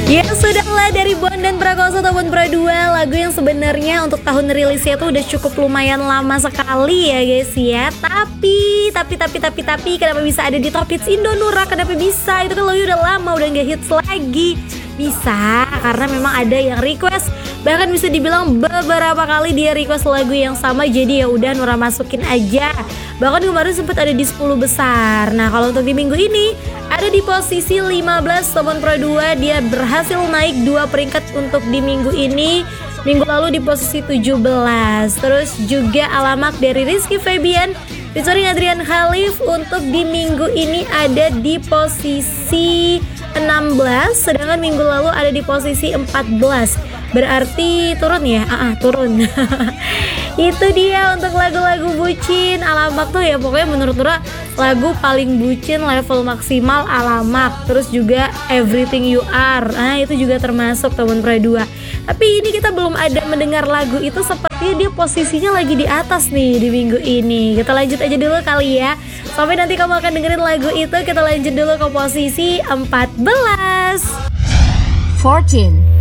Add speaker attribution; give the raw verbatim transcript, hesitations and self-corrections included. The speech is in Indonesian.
Speaker 1: Ya sudahlah, dari Bondan Prakoso tahun Pro dua, lagu yang sebenarnya untuk tahun rilisnya tuh udah cukup lumayan lama sekali ya guys ya. Tapi, tapi, tapi, tapi, tapi kenapa bisa ada di Top Hits Indo, Nura? Kenapa bisa? Itu kan lagu udah lama, udah gak hits lagi. Bisa, karena memang ada yang request. Bahkan bisa dibilang beberapa kali dia request lagu yang sama. Jadi ya udah Nura masukin aja. Bahkan kemarin sempat ada di sepuluh besar. Nah kalau untuk di minggu ini ada di posisi lima belas Tomon Pro dua. Dia berhasil naik dua peringkat untuk di minggu ini. Minggu lalu di posisi tujuh belas. Terus juga Alamak dari Rizky Febian featuring Adrian Khalif untuk di minggu ini ada di posisi enam belas. Sedangkan minggu lalu ada di posisi empat belas. Berarti turun ya? Ah, ah turun. Itu dia untuk lagu-lagu bucin. Alamak tuh ya pokoknya menurut Nura lagu paling bucin level maksimal Alamak. Terus juga Everything You Are. Nah itu juga termasuk Tomon Pro dua. Tapi ini kita belum ada mendengar lagu itu, sepertinya dia posisinya lagi di atas nih di minggu ini. Kita lanjut aja dulu kali ya. Sampai nanti kamu akan dengerin lagu itu. Kita lanjut dulu ke posisi empat belas.
Speaker 2: fourteen.